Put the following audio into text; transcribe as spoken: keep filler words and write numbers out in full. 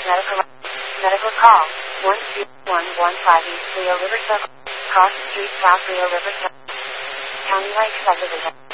medical, medical call, one two one one five East Leo Riverside, Cross Street, South Leo Riverside, County Lake Subdivision.